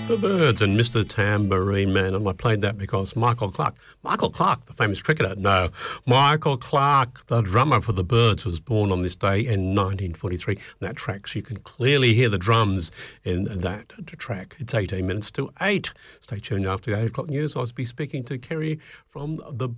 The Byrds and Mr. Tambourine Man, and I played that because Michael Clarke, the famous cricketer, no, Michael Clarke, the drummer for the Byrds, was born on this day in 1943. And that track, so you can clearly hear the drums in that track. It's 18 minutes to 8. Stay tuned after the 8 o'clock news. I'll be speaking to Kerry from the